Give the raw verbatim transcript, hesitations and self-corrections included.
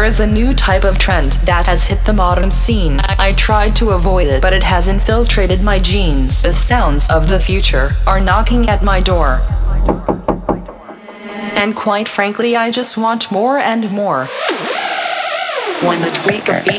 is a new type of trend that has hit the modern scene. I tried to avoid it, but it has infiltrated my genes. The sounds of the future are knocking at my door. And quite frankly, I just want more and more. When the tweaker beat